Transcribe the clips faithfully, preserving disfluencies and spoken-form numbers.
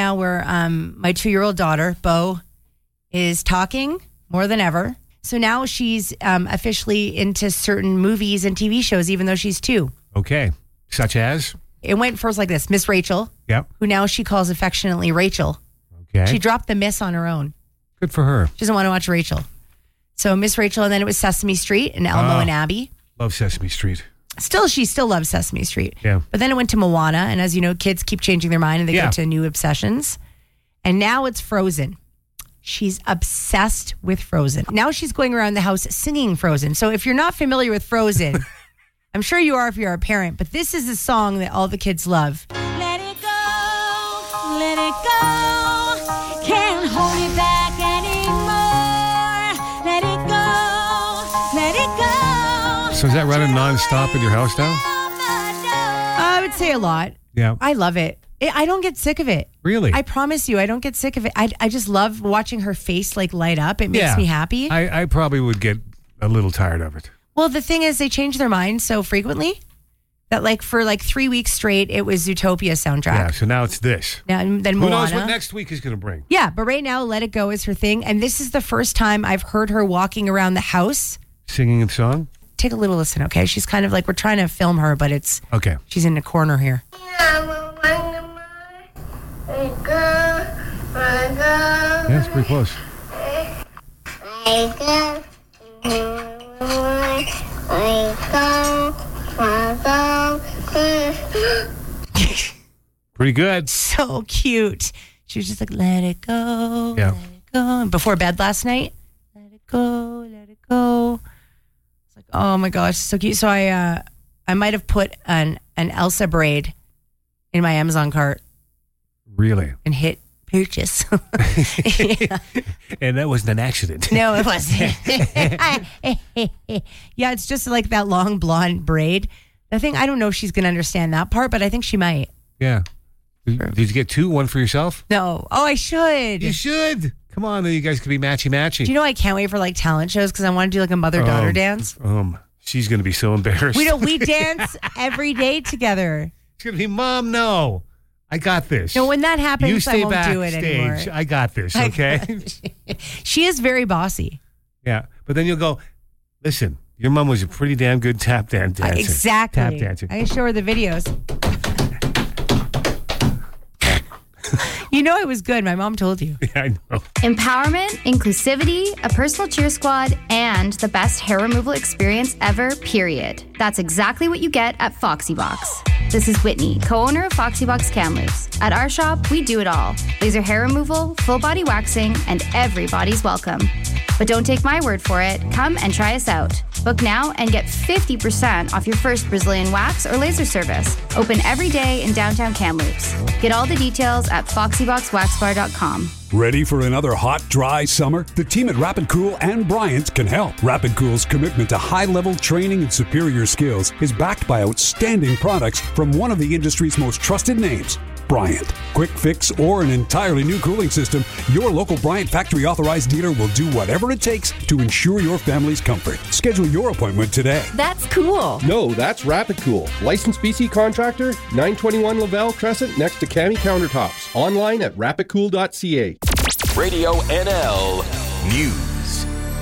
now where um, my two-year-old daughter, Bo, is talking more than ever. So now she's um, officially into certain movies and T V shows, even though she's two. Okay. Such as? It went first like this. Miss Rachel, Yep. who now she calls affectionately Rachel. Okay. She dropped the Miss on her own. Good for her. She doesn't want to watch Rachel. So Miss Rachel, and then it was Sesame Street and Elmo Oh. and Abby. Love Sesame Street. Still, she still loves Sesame Street. Yeah. But then it went to Moana, and as you know, kids keep changing their mind and they Yeah. go to new obsessions. And now it's Frozen. She's obsessed with Frozen. Now she's going around the house singing Frozen. So if you're not familiar with Frozen, I'm sure you are if you're a parent, but this is a song that all the kids love. Let it go, let it go. Can't hold it back anymore. Let it go, let it go. So is that running nonstop in your house now? I would say a lot. Yeah. I love it. It- I don't get sick of it. Really? I promise you, I don't get sick of it. I, I just love watching her face like light up. It makes yeah. me happy. I, I probably would get a little tired of it. Well, the thing is, they change their minds so frequently that, like, for like three weeks straight, it was Zootopia soundtrack. Yeah, so now it's this. Now, then Who Moana. knows what next week is going to bring? Yeah, but right now, Let It Go is her thing. And this is the first time I've heard her walking around the house. Singing a song? Take a little listen, okay? She's kind of like, we're trying to film her, but it's, Okay. she's in the corner here. Yeah, it's pretty close. Pretty good. So cute. She was just like, let it go, Yeah. let it go. And before bed last night, let it go, let it go. It's like, oh my gosh, so cute. So I uh, I might have put an, an Elsa braid in my Amazon cart Really? and hit purchase. Yeah. And that wasn't an accident. No, it wasn't. Yeah, it's just like that long blonde braid. I think, I don't know if she's going to understand that part, but I think she might. Yeah. Did did you get two? One for yourself? No. Oh, I should. You should. Come on, then you guys could be matchy-matchy. Do you know I can't wait for like talent shows because I want to do like a mother-daughter Um, dance. Um, she's going to be so embarrassed. We don't. We dance every day together. She's going to be, Mom, no. I got this. No, when that happens, you stay I won't do it anymore. backstage. I got this, okay? She is very bossy. Yeah. But then you'll go, listen, your mom was a pretty damn good tap dance dancer. Exactly. Tap dancer. I can show her the videos. You know it was good. My mom told you. Yeah, I know. Empowerment, inclusivity, a personal cheer squad, and the best hair removal experience ever, period. That's exactly what you get at Foxy Box. This is Whitney, co-owner of Foxy Box Kamloops. At our shop, we do it all. Laser hair removal, full body waxing, and everybody's welcome. But don't take my word for it. Come and try us out. Book now and get fifty percent off your first Brazilian wax or laser service. Open every day in downtown Kamloops. Get all the details at foxy box wax bar dot com. Ready for another hot, dry summer? The team at Rapid Cool and Bryant can help. Rapid Cool's commitment to high-level training and superior skills is backed by outstanding products from one of the industry's most trusted names, Bryant. Quick fix or an entirely new cooling system, your local Bryant factory authorized dealer will do whatever it takes to ensure your family's comfort. Schedule your appointment today. That's cool. No, that's Rapid Cool. Licensed B C contractor, nine twenty-one Lavelle Crescent next to Cami Countertops. Online at rapid cool dot c a. Radio N L News.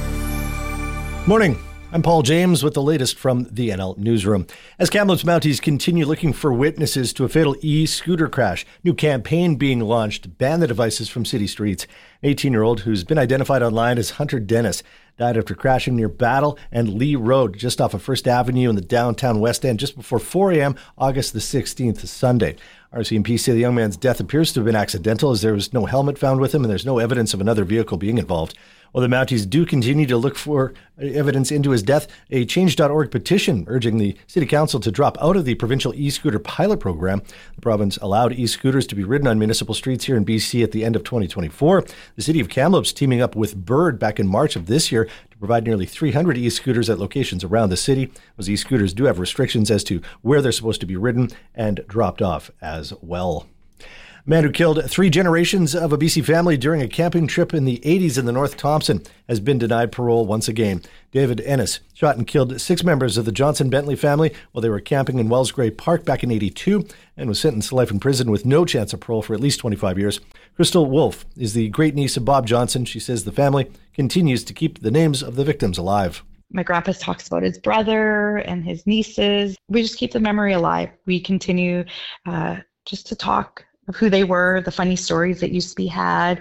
Morning. I'm Paul James with the latest from the N L Newsroom. As Kamloops Mounties continue looking for witnesses to a fatal e-scooter crash, new campaign being launched to ban the devices from city streets. An eighteen-year-old who's been identified online as Hunter Dennis died after crashing near Battle and Lee Road, just off of First Avenue in the downtown West End, just before four a.m. August the sixteenth, Sunday. R C M P say the young man's death appears to have been accidental, as there was no helmet found with him and there's no evidence of another vehicle being involved. While the Mounties do continue to look for evidence into his death, a change dot org petition urging the City Council to drop out of the provincial e-scooter pilot program. The province allowed e-scooters to be ridden on municipal streets here in B C at the end of twenty twenty-four. The City of Kamloops teaming up with Bird back in March of this year to provide nearly three hundred e-scooters at locations around the city. Those e-scooters do have restrictions as to where they're supposed to be ridden and dropped off as well. A man who killed three generations of a B C family during a camping trip in the eighties in the North Thompson has been denied parole once again. David Ennis shot and killed six members of the Johnson Bentley family while they were camping in Wellsgray Park back in eighty-two and was sentenced to life in prison with no chance of parole for at least twenty-five years. Crystal Wolf is the great niece of Bob Johnson. She says the family continues to keep the names of the victims alive. My grandpa talks about his brother and his nieces. We just keep the memory alive. We continue uh, just to talk of who they were, the funny stories that used to be had.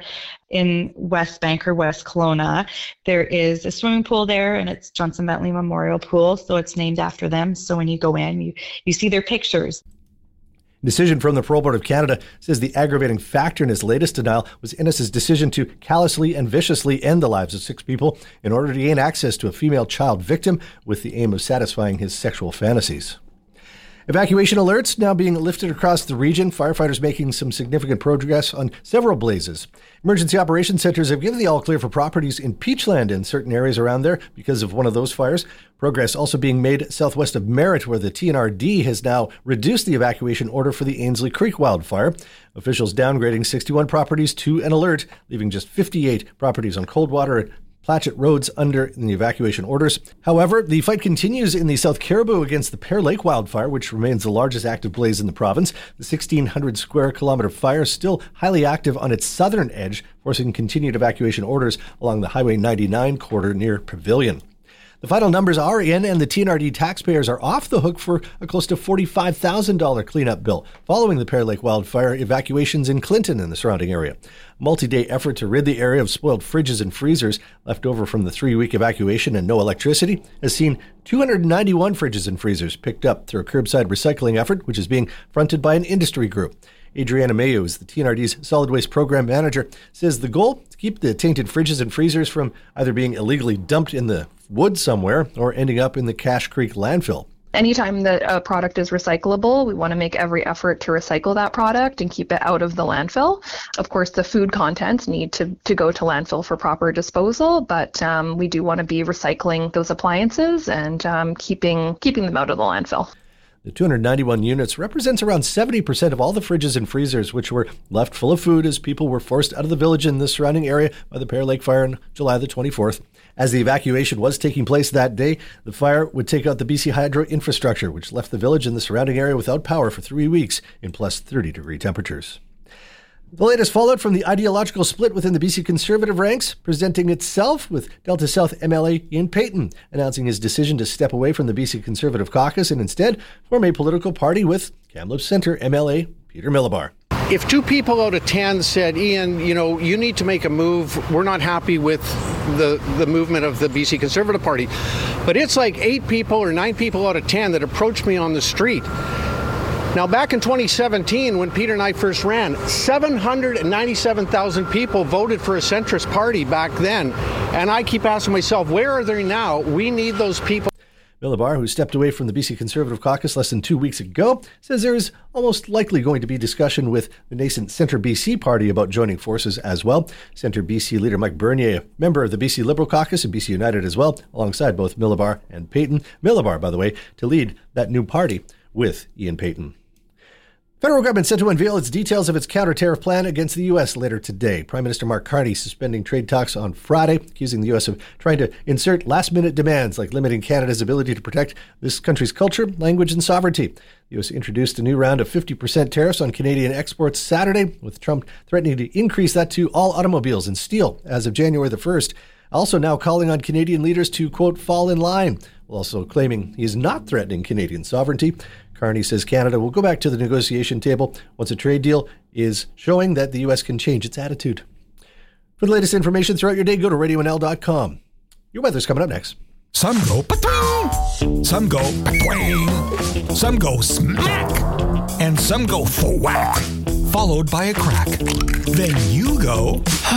In West Bank or West Kelowna, there is a swimming pool there, and it's Johnson Bentley Memorial Pool, so it's named after them. So when you go in, you, you see their pictures. Decision from the Parole Board of Canada says the aggravating factor in his latest denial was Ennis's decision to callously and viciously end the lives of six people in order to gain access to a female child victim with the aim of satisfying his sexual fantasies. Evacuation alerts now being lifted across the region. Firefighters making some significant progress on several blazes. Emergency operations centers have given the all-clear for properties in Peachland in certain areas around there because of one of those fires. Progress also being made southwest of Merritt, where the T N R D has now reduced the evacuation order for the Ainslie Creek wildfire. Officials downgrading sixty-one properties to an alert, leaving just fifty-eight properties on Coldwater and Platchett Roads under in the evacuation orders. However, the fight continues in the South Caribou against the Pear Lake wildfire, which remains the largest active blaze in the province. The sixteen hundred square kilometer fire is still highly active on its southern edge, forcing continued evacuation orders along the Highway ninety-nine corridor near Pavilion. The final numbers are in, and the T N R D taxpayers are off the hook for a close to forty-five thousand dollars cleanup bill following the Pear Lake wildfire evacuations in Clinton and the surrounding area. A multi-day effort to rid the area of spoiled fridges and freezers left over from the three-week evacuation and no electricity has seen two hundred ninety-one fridges and freezers picked up through a curbside recycling effort, which is being fronted by an industry group. Adriana Mayo is the T N R D's solid waste program manager, says the goal to keep the tainted fridges and freezers from either being illegally dumped in the woods somewhere or ending up in the Cache Creek landfill. Anytime that a product is recyclable, we want to make every effort to recycle that product and keep it out of the landfill. Of course, the food contents need to, to go to landfill for proper disposal, but um, we do want to be recycling those appliances and um, keeping keeping them out of the landfill. The two hundred ninety-one units represents around seventy percent of all the fridges and freezers which were left full of food as people were forced out of the village and the surrounding area by the Pear Lake fire on July the twenty-fourth. As the evacuation was taking place that day, the fire would take out the B C Hydro infrastructure, which left the village and the surrounding area without power for three weeks in plus thirty degree temperatures. The latest fallout from the ideological split within the B C Conservative ranks presenting itself with Delta South M L A Ian Payton announcing his decision to step away from the B C Conservative caucus and instead form a political party with Kamloops Centre M L A Peter Millibar. If two people out of ten said, Ian, you know, you need to make a move, we're not happy with the, the movement of the B C Conservative Party. But it's like eight people or nine people out of ten that approached me on the street. Now, back in twenty seventeen, when Peter and I first ran, seven hundred ninety-seven thousand people voted for a centrist party back then. And I keep asking myself, where are they now? We need those people. Millibar, who stepped away from the B C Conservative caucus less than two weeks ago, says there is almost likely going to be discussion with the nascent Centre B C party about joining forces as well. Centre B C leader Mike Bernier, a member of the B C Liberal caucus and B C United as well, alongside both Millibar and Payton. Millibar, by the way, to lead that new party with Ian Payton. Federal government set to unveil its details of its counter-tariff plan against the U S later today. Prime Minister Mark Carney suspending trade talks on Friday, accusing the U S of trying to insert last-minute demands like limiting Canada's ability to protect this country's culture, language, and sovereignty. The U S introduced a new round of fifty percent tariffs on Canadian exports Saturday, with Trump threatening to increase that to all automobiles and steel as of January the first. Also now calling on Canadian leaders to, quote, fall in line, while also claiming he is not threatening Canadian sovereignty. Carney says Canada will go back to the negotiation table once a trade deal is showing that the U S can change its attitude. For the latest information throughout your day, go to radio n l dot com. Your weather's coming up next. Some go pa-twing, some go pa-twing, some go smack, and some go thwack, followed by a crack. Then you go,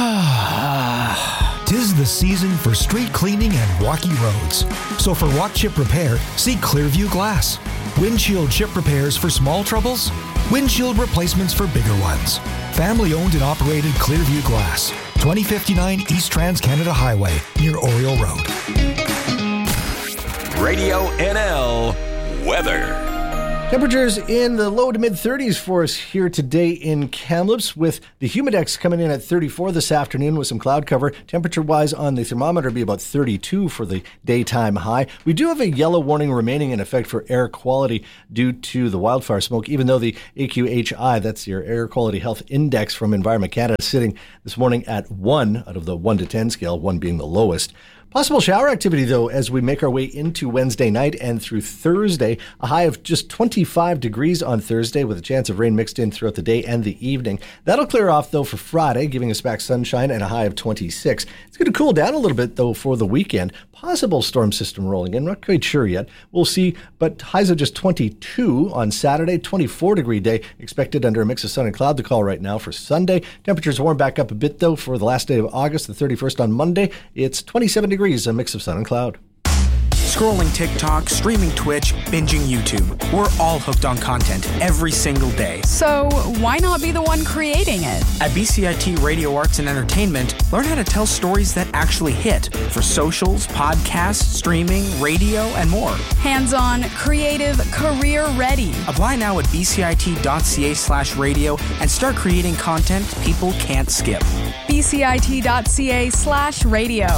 ah. 'Tis the season for street cleaning and walkie roads. So for walk chip repair, see Clearview Glass. Windshield chip repairs for small troubles, windshield replacements for bigger ones. Family owned and operated Clearview Glass, twenty fifty-nine East Trans-Canada Highway, near Oriole Road. Radio N L Weather. Temperatures in the low to mid thirties for us here today in Kamloops, with the Humidex coming in at thirty-four this afternoon with some cloud cover. Temperature-wise on the thermometer be about thirty-two for the daytime high. We do have a yellow warning remaining in effect for air quality due to the wildfire smoke, even though the A Q H I, that's your Air Quality Health Index from Environment Canada, sitting this morning at one out of the one to ten scale, one being the lowest. Possible shower activity, though, as we make our way into Wednesday night and through Thursday. A high of just twenty-five degrees on Thursday with a chance of rain mixed in throughout the day and the evening. That'll clear off, though, for Friday, giving us back sunshine and a high of twenty-six. It's going to cool down a little bit, though, for the weekend. Possible storm system rolling in. Not quite sure yet. We'll see, but highs of just twenty-two on Saturday. twenty-four degree day expected under a mix of sun and cloud to call right now for Sunday. Temperatures warm back up a bit, though, for the last day of August, the thirty-first on Monday. It's twenty-seven degrees, a mix of sun and cloud. Scrolling TikTok, streaming Twitch, binging YouTube. We're all hooked on content every single day. So why not be the one creating it? At B C I T Radio Arts and Entertainment, learn how to tell stories that actually hit for socials, podcasts, streaming, radio, and more. Hands-on, creative, career-ready. Apply now at bcit.ca slash radio and start creating content people can't skip. bcit.ca slash radio.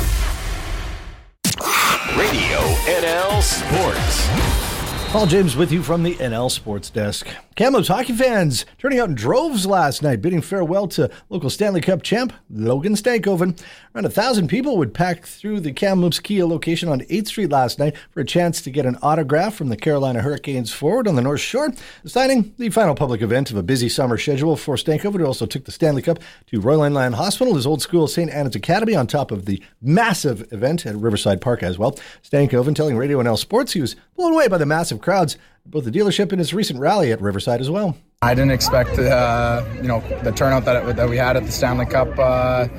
Radio N L Sports. Paul James with you from the N L Sports Desk. Kamloops hockey fans turning out in droves last night, bidding farewell to local Stanley Cup champ Logan Stankoven. Around a thousand people would pack through the Kamloops Kia location on eighth Street last night for a chance to get an autograph from the Carolina Hurricanes forward on the North Shore, signing the final public event of a busy summer schedule for Stankoven, who also took the Stanley Cup to Royal Inland Hospital, his old school Saint Anne's Academy, on top of the massive event at Riverside Park as well. Stankoven telling Radio N L Sports he was blown away by the massive crowds, both the dealership and his recent rally at Riverside as well. I didn't expect, uh, you know, the turnout that it, that we had at the Stanley Cup uh,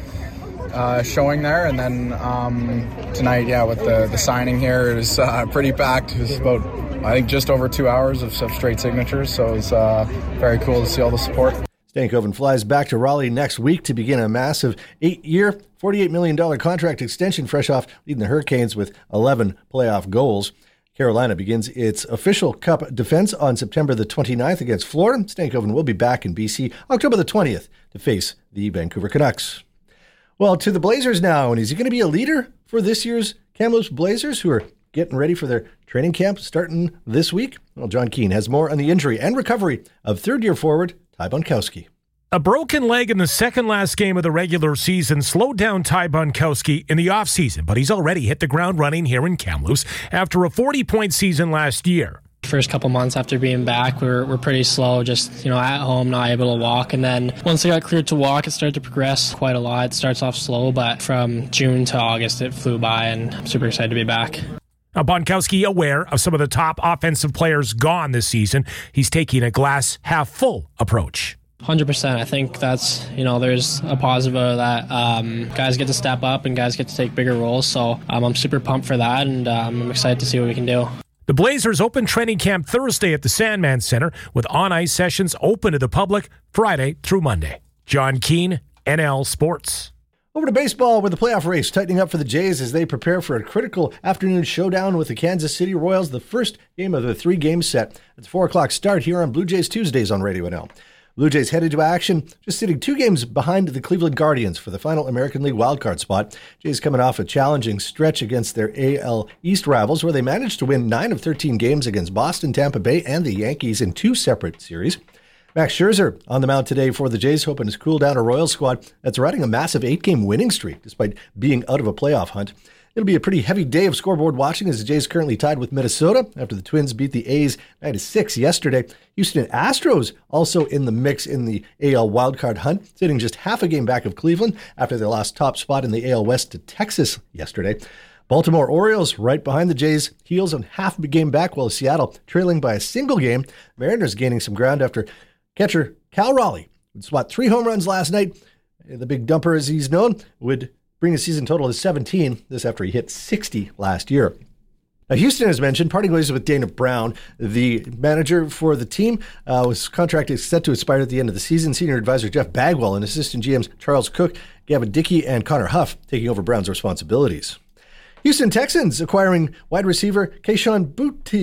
uh, showing there, and then um, tonight, yeah, with the, the signing here, it was uh, pretty packed. It was about, I think, just over two hours of, of straight signatures, so it was uh, very cool to see all the support. Stankoven flies back to Raleigh next week to begin a massive eight-year, forty-eight million dollars contract extension, fresh off leading the Hurricanes with eleven playoff goals. Carolina begins its official Cup defense on September the twenty-ninth against Florida. Stankoven will be back in B C October the twentieth to face the Vancouver Canucks. Well, to the Blazers now, and is he going to be a leader for this year's Kamloops Blazers, who are getting ready for their training camp starting this week? Well, John Keane has more on the injury and recovery of third-year forward Ty Bunkowski. A broken leg in the second last game of the regular season slowed down Ty Bunkowski in the offseason, but he's already hit the ground running here in Kamloops after a forty-point season last year. First couple months after being back, we were, we're pretty slow, just, you know, at home, not able to walk. And then once I got cleared to walk, it started to progress quite a lot. It starts off slow, but from June to August, it flew by, and I'm super excited to be back. Now, Bunkowski, aware of some of the top offensive players gone this season, he's taking a glass half full approach. one hundred percent. I think that's, you know, there's a positive of that. Um, guys get to step up and guys get to take bigger roles. So um, I'm super pumped for that, and um, I'm excited to see what we can do. The Blazers open training camp Thursday at the Sandman Center with on-ice sessions open to the public Friday through Monday. John Keane, N L Sports. Over to baseball, where the playoff race tightening up for the Jays as they prepare for a critical afternoon showdown with the Kansas City Royals, the first game of the three-game set. It's a four o'clock start here on Blue Jays Tuesdays on Radio N L. Blue Jays headed to action, just sitting two games behind the Cleveland Guardians for the final American League wildcard spot. Jays coming off a challenging stretch against their A L East rivals, where they managed to win nine of thirteen games against Boston, Tampa Bay, and the Yankees in two separate series. Max Scherzer on the mound today for the Jays, hoping to cool down a Royals squad that's riding a massive eight-game winning streak despite being out of a playoff hunt. It'll be a pretty heavy day of scoreboard watching as the Jays currently tied with Minnesota after the Twins beat the A's nine to six yesterday. Houston Astros also in the mix in the A L wildcard hunt, sitting just half a game back of Cleveland after they lost top spot in the A L West to Texas yesterday. Baltimore Orioles right behind the Jays, heels on half a game back, while Seattle trailing by a single game. Mariners gaining some ground after catcher Cal Raleigh would swat three home runs last night. The big dumper, as he's known, would bring the season total to seventeen, this after he hit sixty last year. Now, Houston, as mentioned, parting ways with Dana Brown. The manager for the team uh, was contracted set to expire at the end of the season. Senior advisor Jeff Bagwell and assistant G Ms Charles Cook, Gavin Dickey, and Connor Huff taking over Brown's responsibilities. Houston Texans acquiring wide receiver Keyshawn Boutte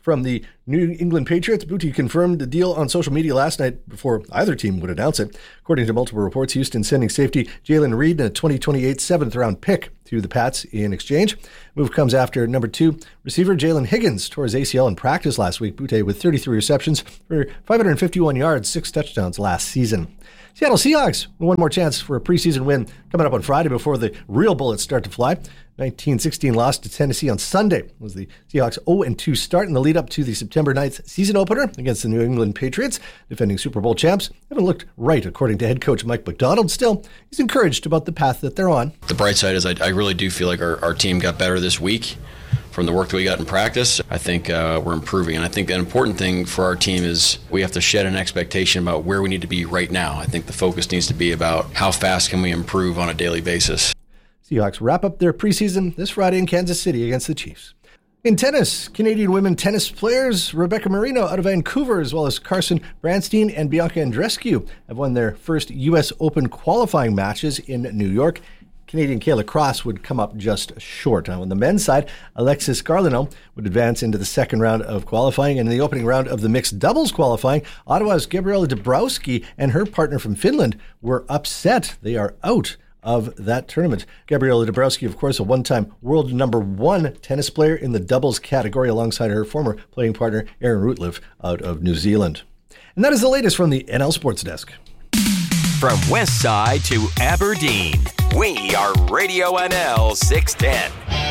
from the New England Patriots. Booty confirmed the deal on social media last night before either team would announce it. According to multiple reports, Houston sending safety Jalen Reed and a twenty twenty-eight seventh round pick to the Pats in exchange. Move comes after number two receiver Jalen Higgins tore his A C L in practice last week. Booty with thirty-three receptions for five hundred fifty-one yards, six touchdowns last season. Seattle Seahawks, one more chance for a preseason win coming up on Friday before the real bullets start to fly. nineteen sixteen loss to Tennessee on Sunday was the Seahawks oh and two start in the lead up to the September ninth season opener against the New England Patriots. Defending Super Bowl champs haven't looked right, according to head coach Mike McDonald. Still, he's encouraged about the path that they're on. The bright side is I, I really do feel like our, our team got better this week. From the work that we got in practice, I think uh, we're improving. And I think an important thing for our team is we have to shed an expectation about where we need to be right now. I think the focus needs to be about how fast can we improve on a daily basis. Seahawks wrap up their preseason this Friday in Kansas City against the Chiefs. In tennis, Canadian women tennis players Rebecca Marino out of Vancouver, as well as Carson Branstein and Bianca Andreescu, have won their first U S Open qualifying matches in New York. Canadian Kayla Cross would come up just short. Now, on the men's side, Alexis Garlino would advance into the second round of qualifying. And in the opening round of the mixed doubles qualifying, Ottawa's Gabriela Dabrowski and her partner from Finland were upset. They are out of that tournament. Gabriela Dabrowski, of course, a one-time world number one tennis player in the doubles category alongside her former playing partner, Erin Rutlev, out of New Zealand. And that is the latest from the N L Sports Desk. From West Side to Aberdeen, we are Radio N L six ten.